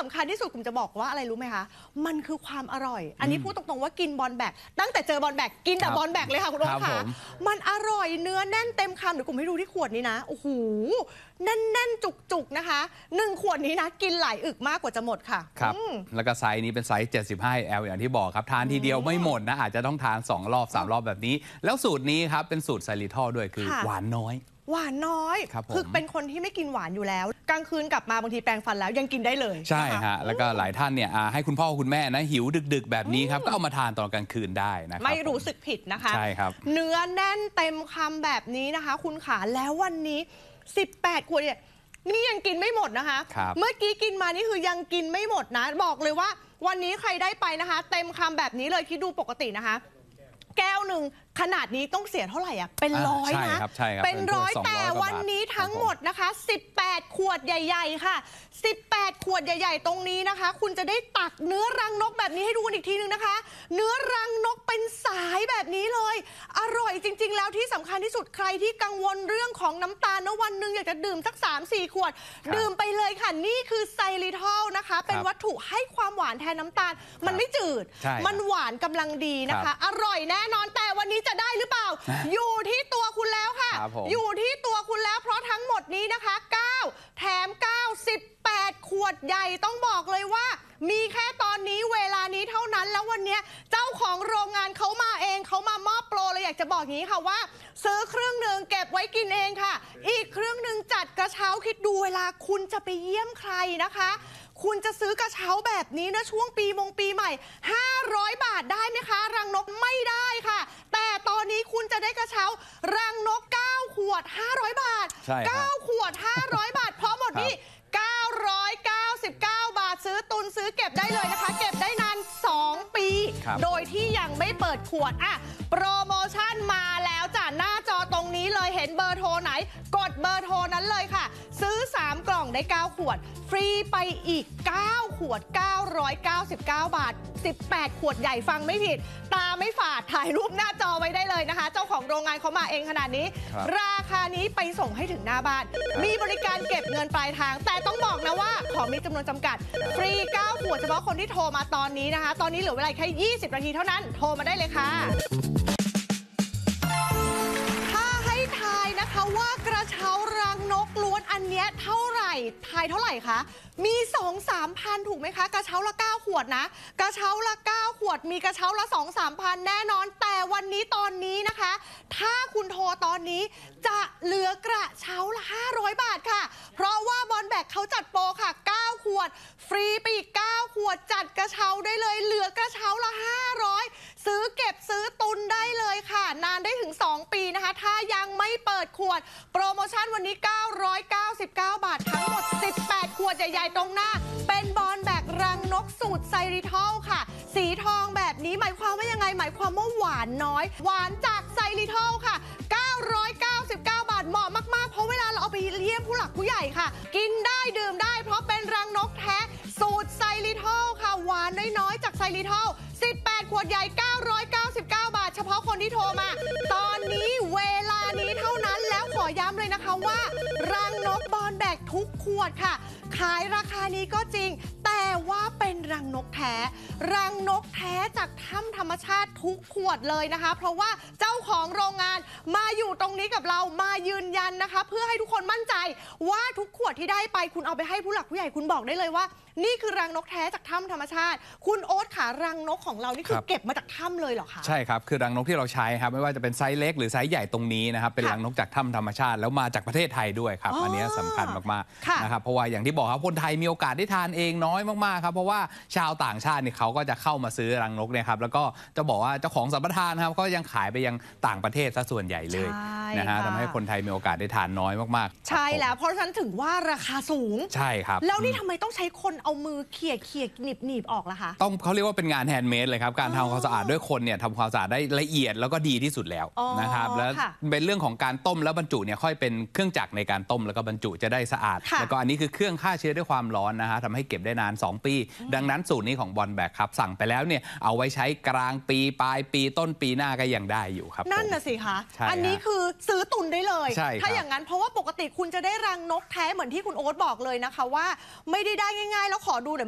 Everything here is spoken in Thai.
ำคัญที่สุดผมจะบอกว่าอะไรรู้ไหมคะมันคือความอร่อยอันนี้พูดตรงๆว่ากินบอลแบกตั้งแต่เจอบอลแบกกินแต่บอลแบกเลยค่ะคุณโอ๊คค่ะมันอร่อยเนื้อแน่นเต็มคำเดี๋ยวผมให้ดูที่ขวดนี้นะโอ้โหแน่นๆจุกๆนะคะ1 ขวดนี้นะกินหลายอึกมากกว่าจะหมดค่ะครับแล้วก็ไซส์นี้เป็นไซส์75 ml อย่างที่บอกครับทานทีเดียวไม่หมดนะอาจจะต้องทาน2 รอบ 3 รอบแบบนี้แล้วสูตรนี้ครับเป็นสูตรไซริทอลด้วยคือหวานน้อยคือเป็นคนที่ไม่กินหวานอยู่แล้วกลางคืนกลับมาบางทีแปรงฟันแล้วยังกินได้เลยใช่ฮะแล้วก็หลายท่านเนี่ยให้คุณพ่อคุณแม่นะหิวดึกๆแบบนี้ครับก็เอามาทานตอนกลางคืนได้นะครับไม่รู้สึกผิดนะคะใช่ครับเนื้อแน่นเต็มคำแบบนี้นะคะคุณขาแล้ววันนี้18 ขวดเนี่ยนี่ยังกินไม่หมดนะคะเมื่อกี้กินมานี่คือยังกินไม่หมดนะบอกเลยว่าวันนี้ใครได้ไปนะคะเต็มคำแบบนี้เลยคิดดูปกตินะคะแก้วหนึ่งขนาดนี้ต้องเสียเท่าไหร่อ่ะเป็นร้อยนะเป็นร้อยแต่วันนี้ทั้งหมดนะคะ18 ขวดใหญ่ๆค่ะ18 ขวดใหญ่ๆตรงนี้นะคะคุณจะได้ตักเนื้อรังนกแบบนี้ให้ดูอีกทีนึงนะคะเนื้อรังนกเป็นสายแบบนี้เลยอร่อยจริงๆแล้วที่สำคัญที่สุดใครที่กังวลเรื่องของน้ำตาลนะวันหนึ่งอยากจะดื่มสัก 3-4 ขวดดื่มไปเลยค่ะนี่คือไซริทอลนะคะเป็นวัตถุให้ความหวานแทนน้ำตาลมันไม่จืดมันหวานกำลังดีนะคะอร่อยแน่นอนแต่วันนี้จะได้หรือเปล่าอยู่ที่ตัวคุณแล้วค่ะอยู่ที่ตัวคุณแล้วเพราะทั้งหมดนี้นะคะ9แถม9 18 ขวดใหญ่ต้องบอกเลยว่ามีแค่ตอนนี้เวลานี้เท่านั้นแล้ววันนี้เจ้าของโรงงานเขามาเองเขามามอบโปรเลยอยากจะบอกอย่างนี้ค่ะว่าซื้อครึ่งหนึ่งเก็บไว้กินเองค่ะอีกครึ่งหนึ่งจัดกระเช้าคิดดูเวลาคุณจะไปเยี่ยมใครนะคะคุณจะซื้อกระเช้าแบบนี้นะช่วงปีใหม่500 บาทได้ไหมคะรังนกไม่ได้ค่ะแต่ตอนนี้คุณจะได้กระเช้ารังนก9 ขวด500 บาท9 ขวด500 บาทพร้อมหมดนี่999 บาทซื้อตุนซื้อเก็บได้เลยนะคะเก็บได้นาน2 ปีโดยที่ยังไม่เปิดขวดโปรโมชั่นมาแล้วจ้ะหน้าจอตรงนี้เลยเห็นเบอร์โทรไหนกดเบอร์โทรนั้นเลยค่ะซื้อ3 กล่องได้9 ขวดฟรีไปอีก9 ขวด999 บาท18 ขวดใหญ่ฟังไม่ผิดตาไม่ฝาดถ่ายรูปหน้าจอไว้ได้เลยนะคะเจ้าของโรงงานเขามาเองขนาดนี้ราคานี้ไปส่งให้ถึงหน้าบ้านมีบริการเก็บเงินปลายทางแต่ต้องบอกนะว่าขอมีจำนวนจำกัดฟรี9 ขวดเฉพาะคนที่โทรมาตอนนี้นะคะตอนนี้เหลือเวลาแค่20 นาทีเท่านั้นโทรมาได้เลยค่ะถ้าให้ทายนะคะว่ากระเช้ารังนกล้วนอันเนี้ยเท่าไหร่ทายเท่าไหร่คะมี 2-3 พันถูกไหมคะกระเช้าละ9 ขวดนะกระเช้าละ9 ขวดมีกระเช้าละ 2-3 พันแน่นอนแต่วันนี้ตอนนี้นะคะถ้าคุณโทรตอนนี้จะเหลือกระเช้าละ500 บาทค่ะเพราะว่าบอลแบกเขาจัดโปรค่ะ9 ขวดฟรีไปอีก9 ขวดจัดกระเช้าได้เลยเหลือกระเช้าละ500ซื้อเก็บซื้อตุนได้เลยค่ะนานได้ถึง2 ปีนะคะถ้ายังไม่เปิดขวดโปรโมชั่นวันนี้999 บาททั้งหมด18 ขวดใหญ่ๆตรงหน้าเป็นบอลแบกรังนกสูตรไซริทอลค่ะสีทองแบบนี้หมายความว่ายังไงหมายความว่าหวานน้อยหวานจากไซริทอลค่ะ999 บาทเหมาะมากๆเพราะเวลาเราเอาไปเยี่ยมผู้หลักผู้ใหญ่ค่ะกินได้ดื่มได้เพราะเป็นรังนกแท้สูตรไซริทอลค่ะหวานน้อยๆจากไซริทอล18 ขวดใหญ่999 บาทเฉพาะคนที่โทรมาตอนนี้เวลานี้เท่านั้นแล้วขอย้ำเลยนะคะว่ารังนกบอลแบกทุกขวดค่ะขายราคานี้ก็จริงแต่ว่าเป็นรังนกแท้รังนกแท้จากถ้ำธรรมชาติทุกขวดเลยนะคะเพราะว่าเจ้าของโรงงานมาอยู่ตรงนี้กับเรามายืนยันนะคะเพื่อให้ทุกคนมั่นใจว่าทุกขวดที่ได้ไปคุณเอาไปให้ผู้หลักผู้ใหญ่คุณบอกได้เลยว่านี่คือรังนกแท้จากถ้ำธรรมชาติคุณโอ๊ตขารังนกของเรานี่คือเก็บมาจากถ้ำเลยเหรอคะใช่ครับคือรังนกที่เราใช้ครับไม่ว่าจะเป็นไซส์เล็กหรือไซส์ใหญ่ตรงนี้นะครับเป็นรังนกจากถ้ำธรรมชาติแล้วมาจากประเทศไทยด้วยครับอันนี้สำคัญมากๆนะครับเพราะว่าอย่างที่บอกครับคนไทยมีโอกาสได้ทานเองน้อยมากๆครับเพราะว่าชาวต่างชาตินี่เขาก็จะเข้ามาซื้อรังนกเนี่ยครับแล้วก็จะบอกว่าเจ้าของสัมปทานครับก็ยังขายไปยังต่างประเทศซะส่วนใหญ่เลยนะฮะทำให้คนไทยมีโอกาสได้ทานน้อยมากๆใช่แล้วเพราะฉะนั้นถึงว่าราคาสูงใช่ครับแล้วนี่ทำไมต้องใช้คนเอามือเขี่ยหนีบออกล่ะคะต้องเขาเรียกว่าเป็นงานแฮนด์เมดเลยครับการทำความสะอาดด้วยคนเนี่ยทำความสะอาดได้ละเอียดแล้วก็ดีที่สุดแล้วนะครับแล้วเป็นเรื่องของการต้มแล้วบรรจุเนี่ยค่อยเป็นเครื่องจักรในการต้มแล้วก็บรรจุจะได้สะอาดแล้วก็อันนี้คือเครื่องฆ่าเชื้อด้วยความร้อนนะฮะทำให้เก็บได้นาน2 ปีดังนั้นสูตรนี้ของบอลแบกครับสั่งไปแล้วเนี่ยเอาไว้ใช้กลางปีปลายปีต้นปีหน้าก็ยังได้อยู่ครับนั่นน่ะสิคะอันนี้คือซื้อตุนได้เลยถ้าอย่างนั้นเพราะว่าปกติคุณจะได้รังนกแท้เหมือนที่คุณโอ๊ตบอกเลยนะคะว่าไม่ได้ง่ายๆแล้วขอดู